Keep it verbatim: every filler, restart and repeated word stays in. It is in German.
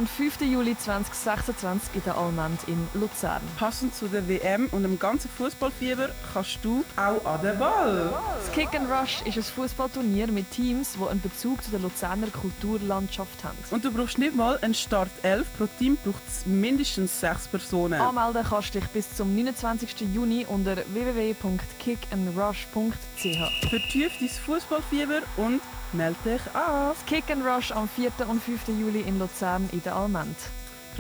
und fünften Juli zweitausendsechsundzwanzig in der Allmend in Luzern. Passend zu der W M und dem ganzen Fußballfieber kannst du auch an den Ball. Das Kick and Rush ist ein Fußballturnier mit Teams, die einen Bezug zu der Luzerner Kulturlandschaft haben. Und du brauchst nicht mal einen Startelf, pro Team braucht es mindestens sechs Personen. Anmelden kannst du dich bis zum neunundzwanzigsten Juni unter w w w punkt kick and rush punkt c h. Vertief dein Fußballfieber und melde dich an. Das Kick and Rush am vierten und fünften Juli in Luzern in der Allmend.